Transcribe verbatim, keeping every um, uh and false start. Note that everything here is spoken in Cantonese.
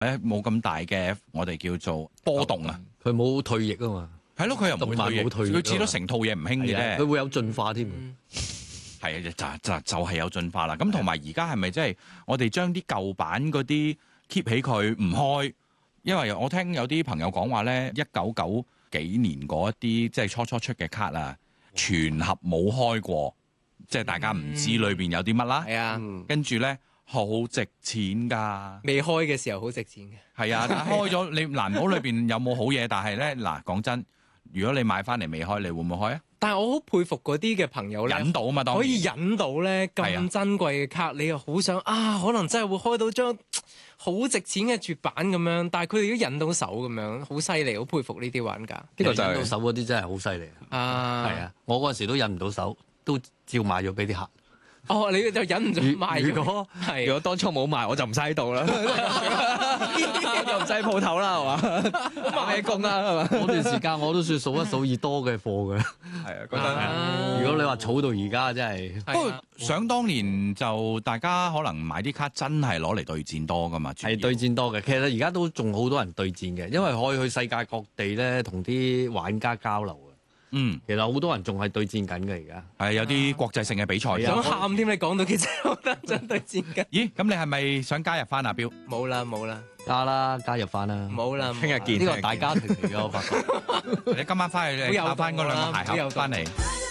誒冇咁大嘅我哋叫做波動啊。 佢冇退役啊嘛。 係咯，佢又唔會退役， 動漫冇退役啊嘛佢似到成套嘢唔興嘅啫。 佢會有進化添。 係啊，就就就係有進化啦。咁同埋而家係咪即係我哋將啲舊版嗰啲 keep 起佢唔開？因為我聽有啲朋友講話咧，一九九幾年嗰一啲即係初初出嘅卡啊，全盒冇開過，即係大家唔知裏邊有啲乜啦。 係啊， 跟住咧好值錢㗎。 未開嘅時候好值錢嘅。 係啊，但係開咗你難保裏邊有冇好嘢，但係咧嗱講真，如果你買翻嚟未開，你會唔會開啊？ 但係我好佩服嗰啲嘅朋友咧， 引到啊嘛，當然可以引到咧咁珍貴嘅卡，你又好想啊，可能真係會開到張好值錢嘅絕版咁樣，但係佢哋都引到手咁樣，好犀利，好佩服呢啲玩家。 呢個就引到手嗰啲真係好犀利啊！ 係啊，我嗰陣時都引唔到手，都照買咗俾啲客。 哦，你就忍唔住賣。 如果係， 如果當初冇賣，我就唔使喺度啦，我就唔使鋪頭啦，係嘛，賣工啦，係嘛。 嗰段時間我都算數一數二多嘅貨㗎。 係啊，覺得如果你話儲到而家真係， 不過想當年就大家可能買啲卡真係攞嚟對戰多㗎嘛， 係對戰多嘅。其實而家都仲好多人對戰嘅，因為可以去世界各地咧同啲玩家交流。 嗯， 其實好多人仲係對戰緊嘅而家， 係有啲國際性嘅比賽。 想喊添，你講到其實好得真對戰緊。 咦？咁你係咪想加入翻阿標？ 冇啦冇啦， 加啦加入翻啦， 冇啦， 聽日見。 呢個大家庭嚟嘅，我發覺。 你今晚翻去你打翻嗰兩個鞋盒翻嚟。